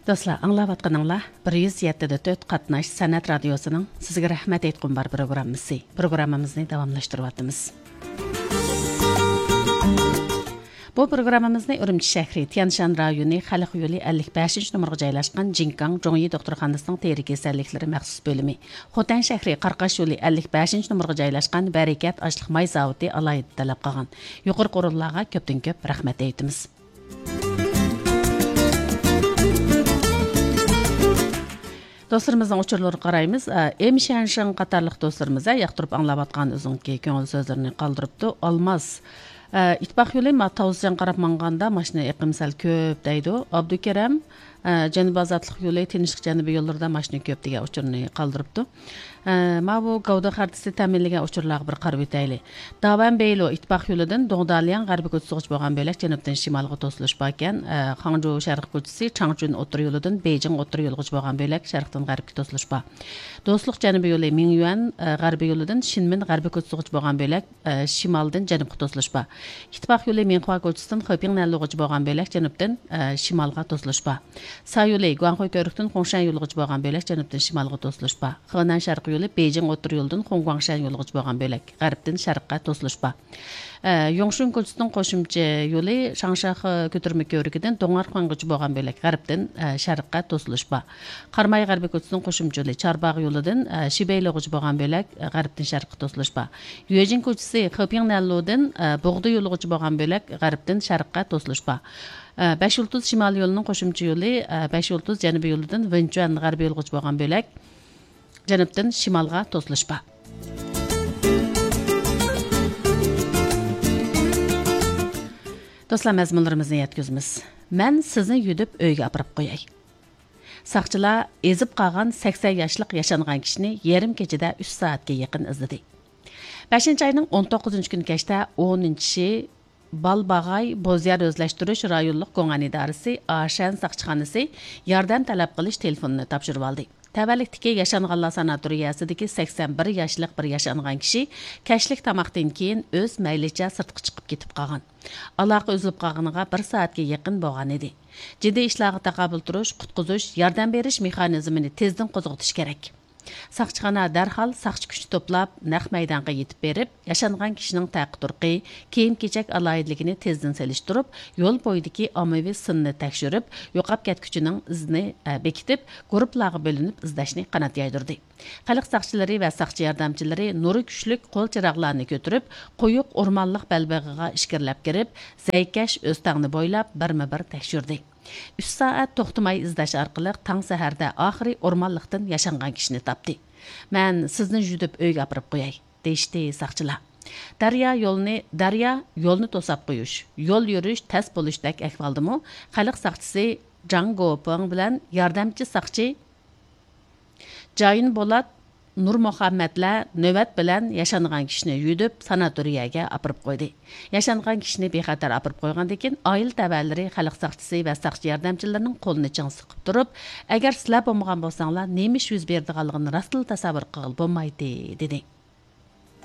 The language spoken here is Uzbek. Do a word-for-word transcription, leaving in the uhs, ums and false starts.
Dostlar, аңлаватқаныңlar bir yuz yetti nöqte dört qatnaş Sanat Radiosu'nun sizge rahmet etkin bar programımızı. Programımızı davamlaştırıvatımız. Bu programımızı Ürümçi şəhri Tianshan rayonu Xalq yolu ellik beshinchi numaraga joylashgan Jinkang Zhongyi doktorxonasining teri kasalliklari maxsus bölümü, Xotan şəhri Qarqash yolu ellik beshinchi numaraga joylashgan Barakat ashliq may zavodi alayida talab qilgan. Yuqori qo'rinlarga ko'pdan ko'p rahmat aytamiz. Dostlarımızın uçurları qarayımız. Em Shanshan qatarlıq dostlarımıza yaqtırıp anlavatqan özünki köngül sözlerini qaldırıptı. Almaz. İtbaq yolu ma tavsiyan qarab manganda maşina iqimsal köp deydi. Abdukeram Janubi Azadlıq yolu tinchlik janubi yollarda maşina köp degan uçurni qaldırıptı. Ma bu Gavda xaritasi ta'minlagan uçurlarga bir qarab o'tayli. Davan Beylo itbaq yo'lidan Dongdaliyan g'arbiy ko'chsig'ich bo'lgan bo'lak janubdan shimolga to'silish bor ekan. Hangzhou sharq ko'chisi Changchun o'tir yo'lidan Beijing o'tir yo'lg'ich bo'lgan bo'lak sharqdan g'arbga to'silish bor. Do'stlik janubiy yo'li Mingyuan g'arbiy yo'lidan Shinmin g'arbiy ko'chsig'ich bo'lgan bo'lak shimoldan janubga to'silish bor. İtbaq yo'li Minhua ko'chisidan Xiping nalug'ich bo'lgan bo'lak janubdan shimolga to'silish bor. Sa yo'li Guanghui ko'rikdan Xongshan yo'lg'ich bo'lgan bo'lak janubdan shimolga to'silish bor. Henan sharq yo'li Beijing o'tir yo'ldan Hongguangshan yo'lg'ich bo'lgan bo'lak g'arbdan sharqqa to'silish bor. Yongshun ko'chisining qo'shimcha yo'li Shangsha ko'tirma ko'rigidan Dongarxong'ich bo'lgan bo'lak g'arbdan sharqqa to'silish bor. Qarmay g'arbiy ko'chisining qo'shimcha yo'li Charbagʼ yo'lidan Shibeylo'g'ich bo'lgan bo'lak g'arbdan sharqqa to'silish bor. Yuejin ko'chisi Xiping nalludan Bog'da yo'lg'ich bo'lgan bo'lak g'arbdan sharqqa to'silish bor. besh yulduz shimoliy yo'lining qo'shimcha yo'li besh yulduz janubiy yo'lidan Wenchuan g'arbiy yo'lg'ich bo'lgan bo'lak janubdan shimolga to'silish bor. Dostlar, mazmunlarimizni yetkizamiz. Men sizni yudib uyga apirib qo'yay. Saqchilar ezib qolgan sakson yoshlik yashangan kishini yarim kechada uch soatga yaqin izladi. beshinchi oyning o'n to'qqizinchi kuni kechda o'ninchi Balbag'ay Bo'zyar o'zlashtirish rayonlik ko'ngan idorasi Ashan saqchixonasi yordam talab qilish telefonini topshirib oldi. Tavallikdagi yashanganlar sanatoriyasidagi sakson bir yoshlik bir yashangan kishi kashlik tamoqdan keyin o'z maylicha sirtqa chiqib ketib qolgan. Aloqa uzilib qolganiga bir soatga yaqin bo'lgan edi. Jiddiy ishlarga taqobil turish, qutqizish, yordam berish mexanizmini tezdan qo'zg'atish kerak. Saqchixona darhol saqchi kuch to'plab naq maydonga yetib berib, yashangan kishining taqi-turqi, kiyim-kechak alohidligini tezdan selishtirib, yo'l bo'yidagi ommaviy sinni tekshirib, yo'qolib ketguchining izini bekitib, guruhlarga bo'linib izlashni qanot yaydirdi. Xalq saqchilari va saqchi yordamchilari nuri kuchlik qo'l chiroqlarni ko'tarib, quyuq o'rmonliq balbag'iga ishkirlab kirib, zaykash o'stangni bo'ylab birma-bir tekshirdi. uch soat to'xtamay izlash orqali tong saharda oxiri o'rmonliqdan yashangan kishini topdi. Men sizni yudib uyga apirib qo'yay, deyishdi saqchilar. Daryo yo'lni, daryo yo'lni to'sab qo'yish, yo'l yurish tas bo'lishdek ahvoldimi? Xalq saqchisi Jang Gopeng bilan yordamchi saqchi Jayin Bolat Nur Muhammadlar navbat bilan yashangan kishini yudib sanatoriyaga apirib qo'ydi. Yashangan kishini bexatar apirib qo'ygandan keyin oila tavallari xalq saqchisi va saqchi yordamchilarining qo'lini ching siqib turib, agar sizlar bo'lmagan bo'lsanglar, nemish yuz berdiganligini rostli tasavvur qilib bo'lmaydi dedi.